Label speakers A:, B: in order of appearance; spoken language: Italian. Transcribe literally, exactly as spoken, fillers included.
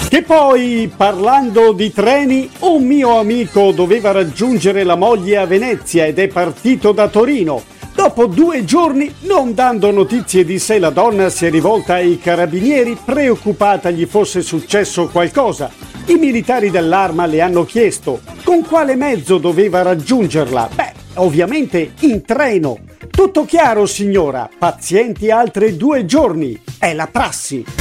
A: Che poi, parlando di treni, un mio amico doveva raggiungere la moglie a Venezia ed è partito da Torino. Dopo due giorni, non dando notizie di sé, la donna si è rivolta ai carabinieri preoccupata gli fosse successo qualcosa. I militari dell'Arma le hanno chiesto con quale mezzo doveva raggiungerla. Beh, ovviamente in treno. Tutto chiaro, signora. Pazienti altri due giorni. È la prassi.